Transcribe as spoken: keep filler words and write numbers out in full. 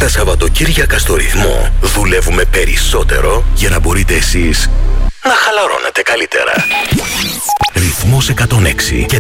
Τα Σαββατοκύριακα στο Ρυθμό δουλεύουμε περισσότερο για να μπορείτε εσείς να χαλαρώνετε καλύτερα. Ρυθμός εκατόν έξι και